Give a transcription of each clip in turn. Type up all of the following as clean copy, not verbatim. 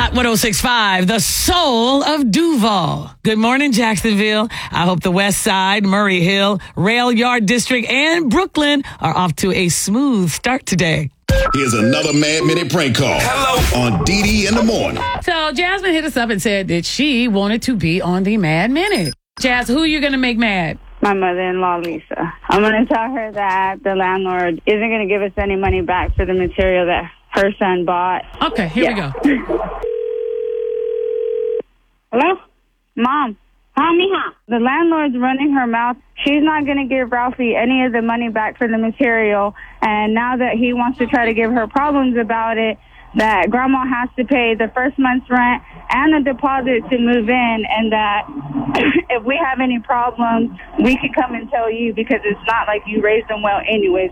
Hot 106.5, the soul of Duval. Good morning, Jacksonville. I hope the West Side, Murray Hill, Rail Yard District, and Brooklyn are off to a smooth start today. Here's another Mad Minute prank call. Hello. On DD in the morning. So Jasmine hit us up and said that she wanted to be on the Mad Minute. Jazz, who are you going to make mad? My mother-in-law, Lisa. I'm going to tell her that the landlord isn't going to give us any money back for the material that her son bought. Okay, here we go. Hello? Mom. Hi, mija. The landlord's running her mouth. She's not going to give Ralphie any of the money back for the material. And now that he wants to try to give her problems about it, that Grandma has to pay the first month's rent and the deposit to move in, and that if we have any problems, we can come and tell you because it's not like you raised them well anyways.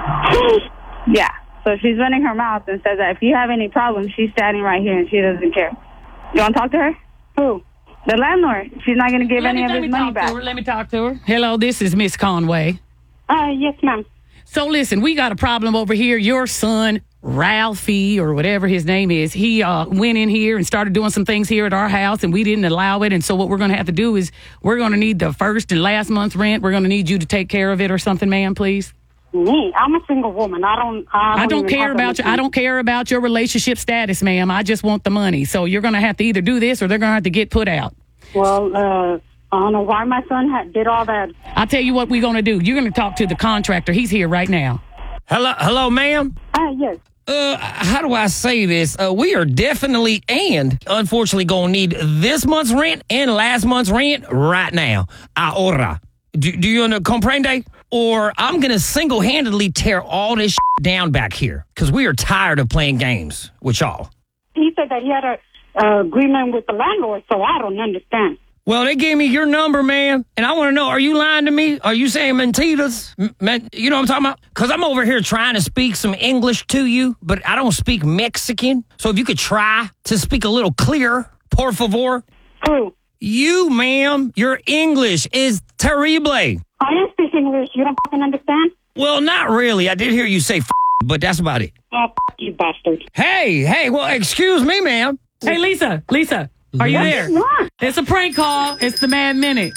Yeah. So she's running her mouth and says that if you have any problems, she's standing right here and she doesn't care. You want to talk to her? Who? The landlord. She's not going to give any of his money back. Let me talk to her. Hello, this is Miss Conway. Yes, ma'am. So listen, we got a problem over here. Your son, Ralphie, or whatever his name is, he went in here and started doing some things here at our house, and we didn't allow it. And so what we're going to have to do is we're going to need the first and last month's rent. We're going to need you to take care of it or something, ma'am, please. Me? I'm a single woman. I don't care about you. I don't care about your relationship status, ma'am. I just want the money. So you're going to have to either do this or they're going to have to get put out. Well, I don't know why my son did all that. I'll tell you what we're going to do. You're going to talk to the contractor. He's here right now. Hello, ma'am? Yes. How do I say this? We are definitely and unfortunately going to need this month's rent and last month's rent right now. Ahora. Do you comprende? Or I'm going to single-handedly tear all this down back here because we are tired of playing games with y'all. He said that he had an agreement with the landlord, so I don't understand. Well, they gave me your number, man, and I want to know, are you lying to me? Are you saying mentiras? You know what I'm talking about? Because I'm over here trying to speak some English to you, but I don't speak Mexican. So if you could try to speak a little clearer, por favor. Who? You, ma'am. Your English is terrible. I am speaking English. You don't fucking understand? Well, not really. I did hear you say but that's about it. Oh, you bastard. Hey, well, excuse me, ma'am. Hey, Lisa, are you there? What? It's a prank call. It's the Mad Minute.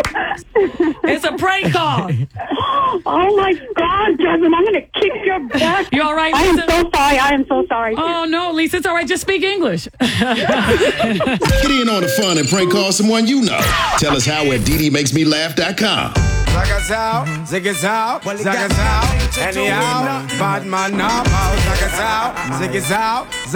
It's a prank call. Oh, my God, Jasmine, I'm going to kick your butt. You all right, I Lisa? am so sorry. Oh, no, Lisa, it's all right. Just speak English. Get in on the fun and prank call someone you know. Tell us how at ddmakesmelaugh.com. Zagas out, ziggas out, zagas out, anyhow, bad man now, zagas out, ziggas out.